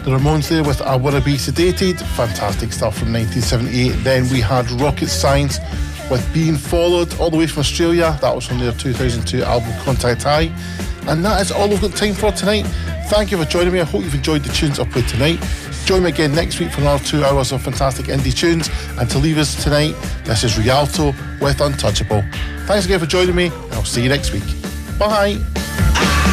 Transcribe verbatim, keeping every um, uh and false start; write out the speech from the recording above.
The Ramones there with I Wanna Be Sedated, fantastic stuff from nineteen seventy-eight. Then we had Rocket Science with Being Followed, all the way from Australia. That was from their two thousand two album Contact High. And that is all we've got time for tonight. Thank you for joining me. I hope you've enjoyed the tunes I've played tonight. Join me again next week for another two hours of fantastic indie tunes. And to leave us tonight, this is Rialto with Untouchable. Thanks again for joining me, and I'll see you next week. Bye.